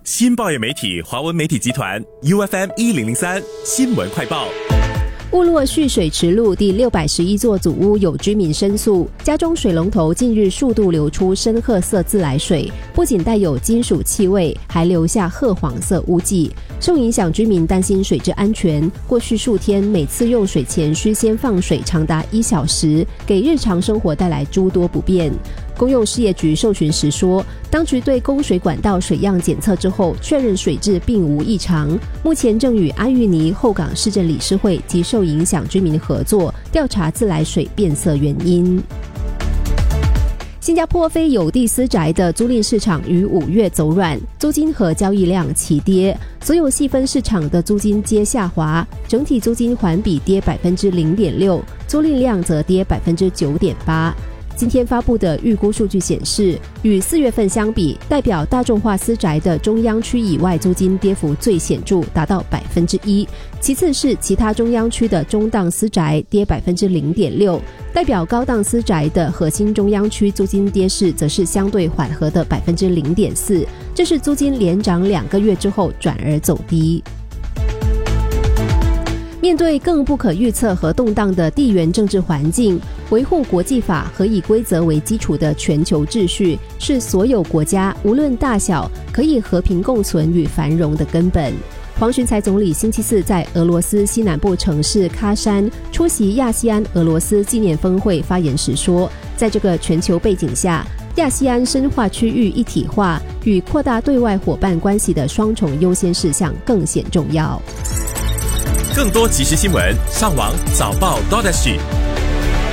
新报业媒体华文媒体集团 UFM 1003新闻快报。 雾洛蓄水池路第611座祖屋有居民申诉，家中水龙头近日数度流出深褐色自来水，不仅带有金属气味，还留下褐黄色污迹。受影响居民担心水质安全，过去数天每次用水前需先放水长达1小时，给日常生活带来诸多不便。公用事业局受询时说，当局对供水管道水样检测之后，确认水质并无异常，目前正与阿育尼后港市政理事会及受影响居民合作，调查自来水变色原因。新加坡非有地私宅的租赁市场于5月走软，租金和交易量齐跌，所有细分市场的租金皆下滑，整体租金环比跌 0.6%， 租赁量则跌 9.8%。今天发布的预估数据显示，与4月份相比，代表大众化私宅的中央区以外租金跌幅最显著，达到 1%， 其次是其他中央区的中档私宅跌 0.6%， 代表高档私宅的核心中央区租金跌势则是相对缓和的 0.4%， 这是租金连涨2个月之后转而走低。面对更不可预测和动荡的地缘政治环境，维护国际法和以规则为基础的全球秩序，是所有国家无论大小可以和平共存与繁荣的根本。黄循财总理星期四在俄罗斯西南部城市喀山出席亚细安俄罗斯纪念峰会发言时说，在这个全球背景下，亚细安深化区域一体化与扩大对外伙伴关系的双重优先事项更显重要。 更多即时新闻，上网早报.SG。